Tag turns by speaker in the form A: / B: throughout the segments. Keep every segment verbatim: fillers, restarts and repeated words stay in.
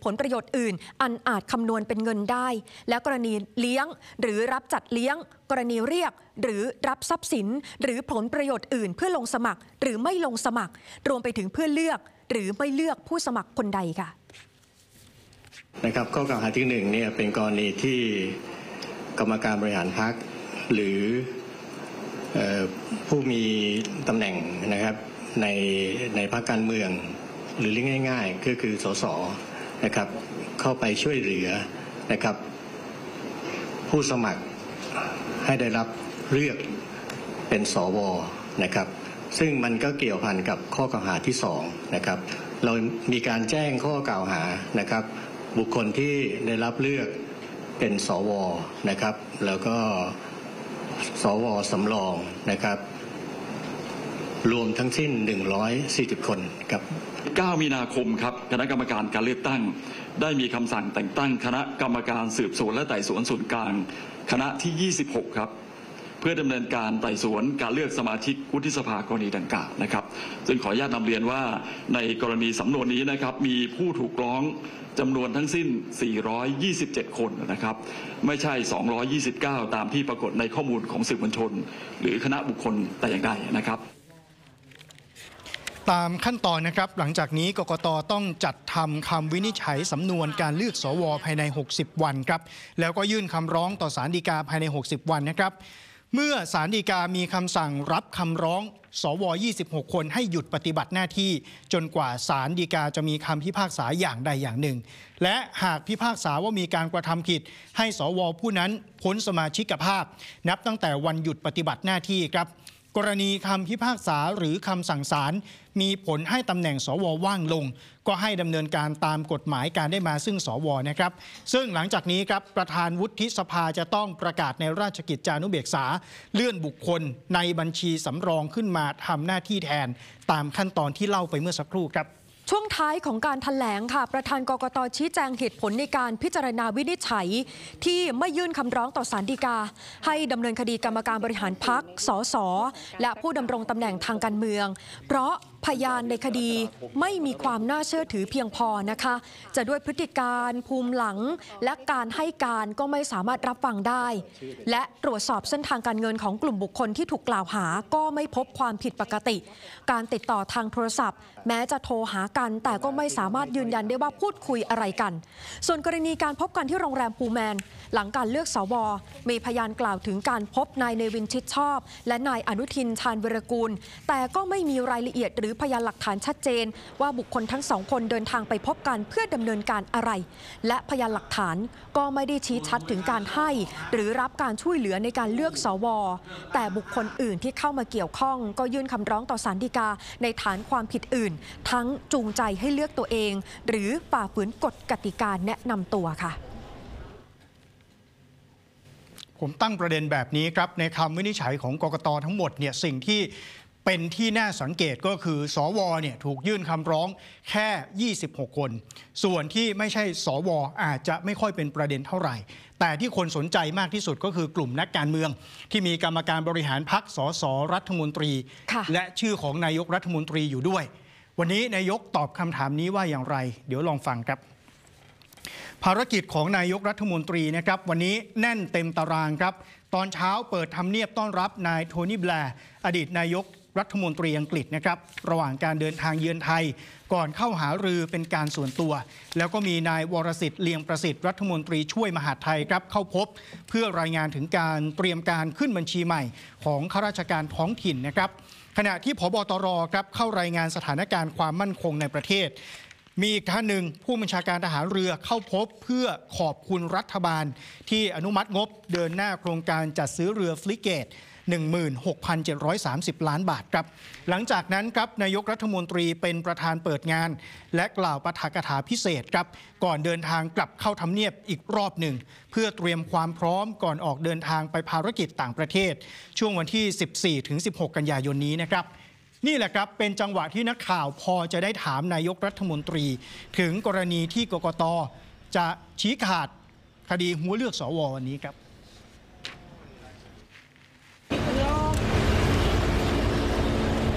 A: ผลประโยชน์อื่นอันอาจคำนวณเป็นเงินได้และกรณีเลี้ยงหรือรับจัดเลี้ยงกรณีเรียกหรือรับทรัพย์สินหรือผลประโยชน์อื่นเพื่อลงสมัครหรือไม่ลงสมัครรวมไปถึงเพื่อเลือกหรือไม่เลือกผู้สมัครคนใดค่ะ
B: นะครับข้อกล่าวหาที่หนึ่งเนี่ยเป็นกรณีที่กรรมการบริหารพรรคหรือผู้มีตำแหน่งนะครับในในพรรคการเมืองหรือเรียกง่ายๆก็คือสสนะครับเข้าไปช่วยเหลือนะครับผู้สมัครให้ได้รับเลือกเป็นสวนะครับซึ่งมันก็เกี่ยวพันกับข้อกล่าวหาที่สองนะครับเรามีการแจ้งข้อกล่าวหานะครับบุคคลที่ได้รับเลือกเป็นสวนะครับแล้วก็สวสำรองนะครับรวมทั้งสิ้นหนึ่งร้อยสี่สิบคนครับ
C: เก้ามีนาคมครับคณะกรรมการการเลือกตั้งได้มีคำสั่งแต่งตั้งคณะกรรมการสืบสวนและไต่สวนส่วนกลางคณะที่ยี่สิบหกครับเพื่อดำเนินการไต่สวนการเลือกสมาชิกวุฒิสภากรณีดังกล่าวนะครับซึ่งขออนุญาตนำเรียนว่าในกรณีสำนวนนี้นะครับมีผู้ถูกร้องจำนวนทั้งสิ้นสี่ร้อยยี่สิบเจ็ดคนนะครับไม่ใช่สองร้อยยี่สิบเก้าตามที่ปรากฏในข้อมูลของสื่อมวลชนหรือคณะบุคคลแต่อย่างใดนะครับ
D: ตามขั้นตอนนะครับหลังจากนี้กกต.ต้องจัดทำคำวินิจฉัยสำนวนการเลือกสวภายในหกสิบวันครับแล้วก็ยื่นคำร้องต่อศาลฎีกาภายในหกสิบวันนะครับเมื่อศาลฎีกามีคำสั่งรับคำร้องสวยี่สิบหกคนให้หยุดปฏิบัติหน้าที่จนกว่าศาลฎีกาจะมีคำพิพากษาอย่างใดอย่างหนึ่งและหากพิพากษาว่ามีการกระทำผิดให้สวผู้นั้นพ้นสมาชิกภาพนับตั้งแต่วันหยุดปฏิบัติหน้าที่ครับกรณีคำพิพากษาหรือคำสั่งศาลมีผลให้ตำแหน่งสวว่างลงก็ให้ดำเนินการตามกฎหมายการได้มาซึ่งสวนะครับซึ่งหลังจากนี้ครับประธานวุฒิสภาจะต้องประกาศในราชกิจจานุเบกษาเลื่อนบุคคลในบัญชีสำรองขึ้นมาทำหน้าที่แทนตามขั้นตอนที่เล่าไปเมื่อสักครู่ครับ
A: ช่วงท้ายของการแถลงค่ะประธานกกต.ชี้แจงเหตุผลในการพิจารณาวินิจฉัยที่ไม่ยื่นคำร้องต่อศาลฎีกาให้ดำเนินคดีกรรมการบริหารพรรคสสและผู้ดำรงตำแหน่งทางการเมืองเพราะพยานในคดีไม่มีความน่าเชื่อถือเพียงพอนะคะจะด้วยพฤติการภูมิหลังและการให้การก็ไม่สามารถรับฟังได้และตรวจสอบเส้นทางการเงินของกลุ่มบุคคลที่ถูกกล่าวหาก็ไม่พบความผิดปกติการติดต่อทางโทรศัพท์แม้จะโทรหากันแต่ก็ไม่สามารถยืนยันได้ว่าพูดคุยอะไรกันส่วนกรณีการพบกันที่โรงแรมพูแมนหลังการเลือกสวมีพยานกล่าวถึงการพบนายเนวินชิดชอบและนายอนุทินชาญวิรากูลแต่ก็ไม่มีรายละเอียดหรือพยานหลักฐานชัดเจนว่าบุคคลทั้งสองคนเดินทางไปพบกันเพื่อดำเนินการอะไรและพยานหลักฐานก็ไม่ได้ชี้ชัดถึงการให้หรือรับการช่วยเหลือในการเลือกสวแต่บุคคลอื่นที่เข้ามาเกี่ยวข้องก็ยื่นคำร้องต่อศาลฎีกาในฐานความผิดอื่นทั้งจูงใจให้เลือกตัวเองหรือฝ่าฝืนกฎกติกาแนะนำตัวค่ะ
D: ผมตั้งประเด็นแบบนี้ครับในคำวินิจฉัยของกกต.ทั้งหมดเนี่ยสิ่งที่เป็นที่น่าสังเกตก็คือสวเนี่ยถูกยื่นคำร้องแค่ยี่สิบหกคนส่วนที่ไม่ใช่สวอาจจะไม่ค่อยเป็นประเด็นเท่าไหร่แต่ที่คนสนใจมากที่สุดก็คือกลุ่มนักการเมืองที่มีกรรมการบริหารพรรคสสรัฐมนตรีและชื่อของนายกรัฐมนตรีอยู่ด้วยวันนี้นายกตอบคำถามนี้ว่าอย่างไรเดี๋ยวลองฟังครับภารกิจของนายกรัฐมนตรีนะครับวันนี้แน่นเต็มตารางครับตอนเช้าเปิดทำเนียบต้อนรับนายโทนี่แบร์อดีตนายกรัฐมนตรีอังกฤษนะครับระหว่างการเดินทางเยือนไทยก่อนเข้าหารือเป็นการส่วนตัวแล้วก็มีนายวรสิทธิ์เลียงประสิทธิ์รัฐมนตรีช่วยมหาดไทยครับเข้าพบเพื่อรายงานถึงการเตรียมการขึ้นบัญชีใหม่ของข้าราชการท้องถิ่นนะครับขณะที่ผบ.ตร.ครับเข้ารายงานสถานการณ์ความมั่นคงในประเทศมีอีกท่านหนึ่งผู้บัญชาการทหารเรือเข้าพบเพื่อขอบคุณรัฐบาลที่อนุมัติงบเดินหน้าโครงการจัดซื้อเรือฟริเกต หนึ่งหมื่นหกพันเจ็ดร้อยสามสิบ ล้านบาทครับหลังจากนั้นครับนายกรัฐมนตรีเป็นประธานเปิดงานและกล่าวปาฐกถาพิเศษครับก่อนเดินทางกลับเข้าทำเนียบอีกรอบหนึ่งเพื่อเตรียมความพร้อมก่อนออกเดินทางไปภารกิจต่างประเทศช่วงวันที่ สิบสี่ถึงสิบหก กันยายนนี้นะครับนี่แหละครับเป็นจังหวะที่นักข่าวพอจะได้ถามนายกรัฐมนตรีถึงกรณีที่กกต.จะชี้ขาดคดีหัวเลือกสววันนี้ครับ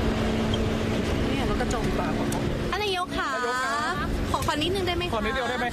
E: เนี่ยรถกระจกแบบนายกค่ะขอขอนิดนึงได้ไหมคะขอนิดเดียวได้ไหม